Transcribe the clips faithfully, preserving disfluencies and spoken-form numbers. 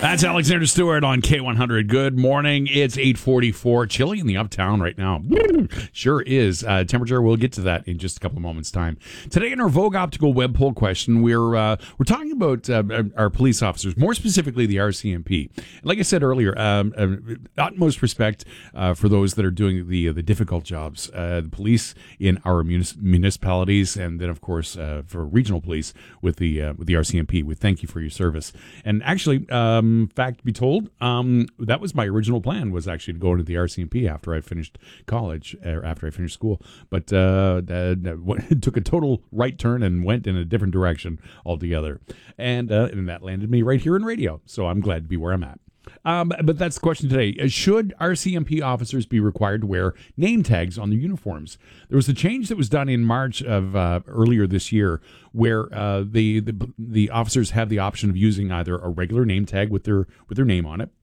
That's Alexander Stewart on K one hundred. Good morning. It's eight forty-four. Chilly in the uptown right now. Sure is. Uh, temperature, we'll get to that in just a couple of moments' time. Today in our Vogue Optical web poll question, we're uh, we're talking about uh, our police officers, more specifically the R C M P. Like I said earlier, um, uh, utmost respect uh, for those that are doing the uh, the difficult jobs. Uh, the police in our munis- municipalities, and then, of course, uh, for regional police with the uh, with the R C M P. We thank you for your service. And actually, um, fact be told, um, that was my original plan, was actually to go into the R C M P after I finished college, or after I finished school. But uh, that took a total right turn and went in a different direction altogether. And, uh, and that landed me right here in radio. So I'm glad to be where I'm at. Um, but that's the question today. Should R C M P officers be required to wear name tags on their uniforms? There was a change that was done in March of uh, earlier this year, where uh, the, the the officers have the option of using either a regular name tag with their with their name on it,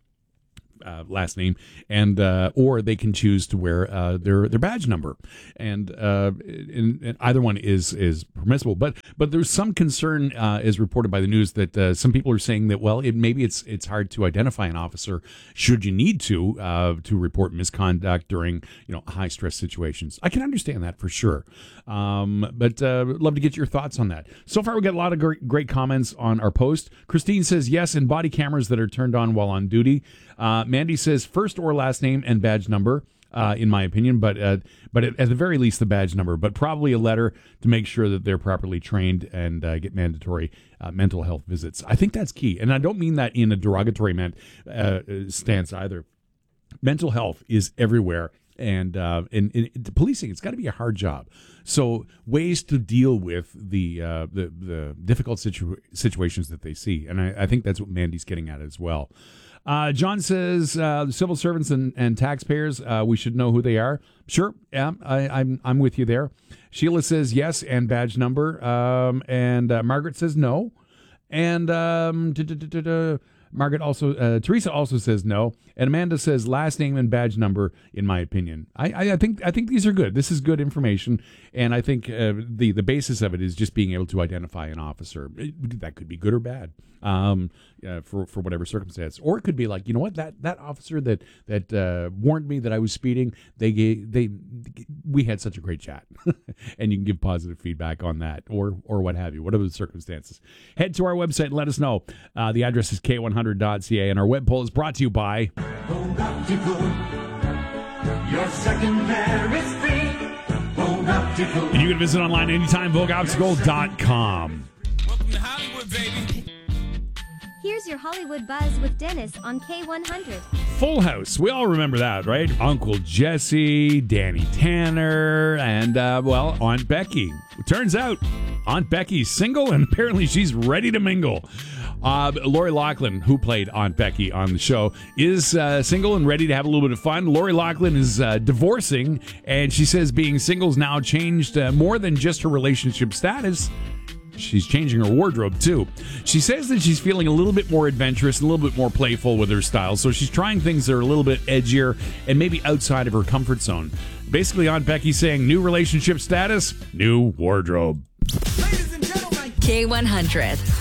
Uh, last name, and uh, or they can choose to wear uh, their their badge number, and, uh, and, and either one is is permissible. But but there's some concern, uh, as reported by the news, that uh, some people are saying that well, it maybe it's it's hard to identify an officer should you need to uh, to report misconduct during you know high stress situations. I can understand that for sure, um, but uh, love to get your thoughts on that. So far, we got a lot of great, great comments on our post. Christine says yes, and body cameras that are turned on while on duty. Uh, Mandy says first or last name and badge number, uh, in my opinion, but uh, but at, at the very least the badge number, but probably a letter to make sure that they're properly trained and uh, get mandatory uh, mental health visits. I think that's key, and I don't mean that in a derogatory man, uh, stance either. Mental health is everywhere, and uh, in, in, in policing, it's got to be a hard job. So ways to deal with the uh, the, the difficult situ- situations that they see, and I, I think that's what Mandy's getting at as well. Uh, John says uh, the civil servants and, and taxpayers, uh, we should know who they are. Sure, yeah, I, I'm I'm with you there. Sheila says yes and badge number, um, and uh, Margaret says no, and um, Margaret also uh, Teresa also says no, and Amanda says last name and badge number. In my opinion, I, I, I think I think these are good. This is good information, and I think uh, the the basis of it is just being able to identify an officer. That could be good or bad. Um, uh, for for whatever circumstance, or it could be like, you know what, that that officer that that uh, warned me that I was speeding, they gave they we had such a great chat, and you can give positive feedback on that, or or what have you, whatever the circumstances. Head to our website and let us know. Uh, the address is k one hundred dot c a, and our web poll is brought to you by Vogue Optical. Your second pair is free. Vogue Optical. And you can visit online anytime, vogue optical dot com. Welcome to Hollywood, baby. Here's your Hollywood Buzz with Dennis on K one hundred. Full House. We all remember that, right? Uncle Jesse, Danny Tanner, and, uh, well, Aunt Becky. It turns out Aunt Becky's single, and apparently she's ready to mingle. Uh, Lori Loughlin, who played Aunt Becky on the show, is uh, single and ready to have a little bit of fun. Lori Loughlin is uh, divorcing, and she says being single's now changed uh, more than just her relationship status. She's changing her wardrobe, too. She says that she's feeling a little bit more adventurous, a little bit more playful with her style, so she's trying things that are a little bit edgier and maybe outside of her comfort zone. Basically, Aunt Becky saying new relationship status, new wardrobe. Ladies and gentlemen, K one hundred.